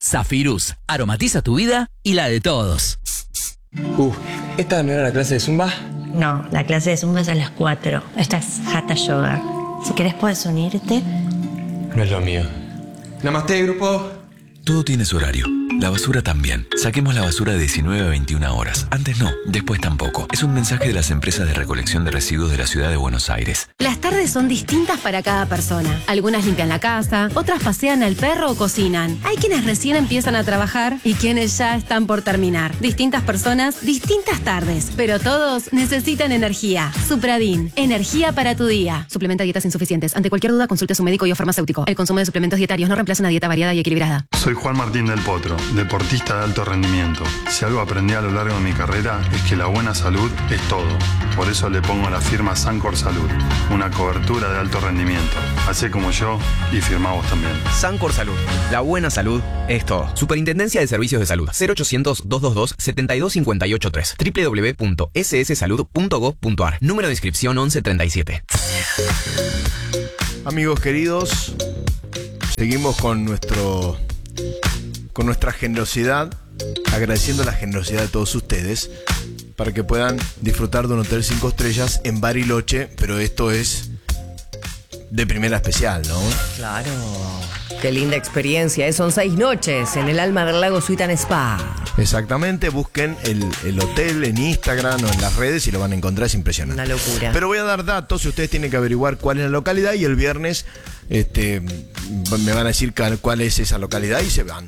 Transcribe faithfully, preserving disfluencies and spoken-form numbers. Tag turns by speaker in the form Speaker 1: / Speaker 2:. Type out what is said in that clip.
Speaker 1: Zafirus, aromatiza tu vida y la de todos.
Speaker 2: Uh, ¿esta no era la clase de Zumba?
Speaker 3: No, la clase de Zumba es a las cuatro. Esta es Hatha Yoga. Si querés puedes unirte.
Speaker 2: No es lo mío. Namaste, grupo.
Speaker 4: Todo tiene su horario. La basura también. Saquemos la basura de diecinueve a veintiuna horas. Antes no, después tampoco. Es un mensaje de las empresas de recolección de residuos de la ciudad de Buenos Aires.
Speaker 5: Las tardes son distintas para cada persona. Algunas limpian la casa, otras pasean al perro o cocinan. Hay quienes recién empiezan a trabajar y quienes ya están por terminar. Distintas personas, distintas tardes. Pero todos necesitan energía. Supradin, energía para tu día. Suplementa dietas insuficientes. Ante cualquier duda, consulte a su médico y o farmacéutico. El consumo de suplementos dietarios no reemplaza una dieta variada y equilibrada.
Speaker 6: Soy Juan Martín del Potro, deportista de alto rendimiento. Si algo aprendí a lo largo de mi carrera es que la buena salud es todo. Por eso le pongo la firma Sancor Salud, una cobertura de alto rendimiento. Hacé como yo y firmá vos también.
Speaker 7: Sancor Salud, la buena salud es todo. Superintendencia de Servicios de Salud, cero ochocientos, doscientos veintidós, setenta y dos cincuenta y ocho tres, doble u doble u doble u punto ese ese salud punto gov punto a r, número de inscripción once treinta y siete.
Speaker 8: Amigos queridos, seguimos con nuestro con nuestra generosidad, agradeciendo la generosidad de todos ustedes para que puedan disfrutar de un hotel cinco estrellas en Bariloche, pero esto es de primera especial, ¿no?
Speaker 9: Claro. Qué linda experiencia, ¿eh? Son seis noches en el Alma del Lago Suite and Spa.
Speaker 8: Exactamente, busquen el, el hotel en Instagram o en las redes y lo van a encontrar, es impresionante.
Speaker 9: Una locura.
Speaker 8: Pero voy a dar datos y ustedes tienen que averiguar cuál es la localidad y el viernes este, me van a decir cuál es esa localidad y se van.